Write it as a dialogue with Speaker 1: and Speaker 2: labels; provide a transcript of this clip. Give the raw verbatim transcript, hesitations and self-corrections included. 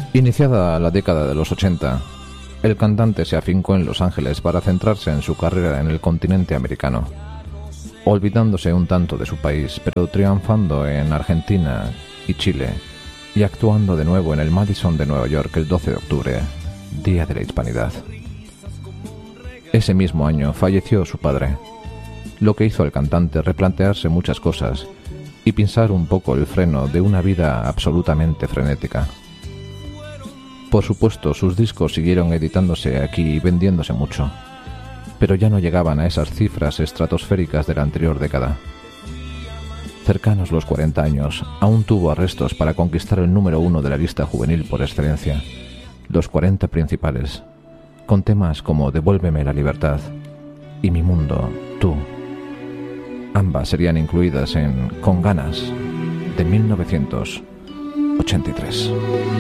Speaker 1: Iniciada la década de los ochenta, el cantante se afincó en Los Ángeles para centrarse en su carrera en el continente americano, olvidándose un tanto de su país, pero triunfando en Argentina y Chile, y actuando de nuevo en el Madison de Nueva York el doce de octubre, Día de la Hispanidad. Ese mismo año falleció su padre, lo que hizo al cantante replantearse muchas cosas y pisar un poco el freno de una vida absolutamente frenética. Por supuesto, sus discos siguieron editándose aquí y vendiéndose mucho, pero ya no llegaban a esas cifras estratosféricas de la anterior década. Cercanos los cuarenta años, aún tuvo arrestos para conquistar el número uno de la lista juvenil por excelencia, los cuarenta principales, con temas como Devuélveme la libertad y Mi mundo, tú. Ambas serían incluidas en Con ganas, de mil novecientos ochenta y tres.